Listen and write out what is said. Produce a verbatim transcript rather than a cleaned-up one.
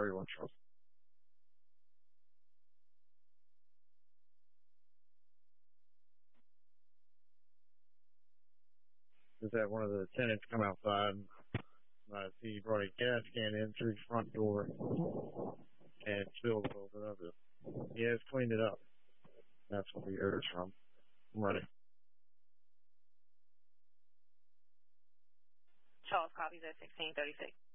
thirty-one Charles. Just had one of the tenants come outside and I see he brought a gas can in through the front door and spilled a little bit of it. He has cleaned it up. That's what the odor's from. I'm ready. Charles copies at sixteen thirty-six.